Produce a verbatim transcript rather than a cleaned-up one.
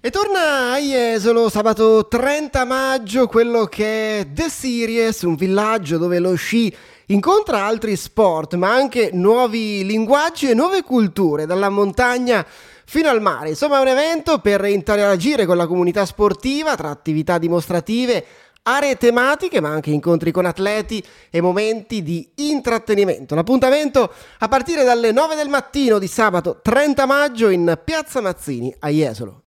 E torna a Jesolo sabato trenta maggio quello che è The Series, un villaggio dove lo sci incontra altri sport, ma anche nuovi linguaggi e nuove culture, dalla montagna fino al mare. Insomma, è un evento per interagire con la comunità sportiva tra attività dimostrative, aree tematiche, ma anche incontri con atleti e momenti di intrattenimento. L'appuntamento a partire dalle nove del mattino di sabato trenta maggio in Piazza Mazzini a Jesolo.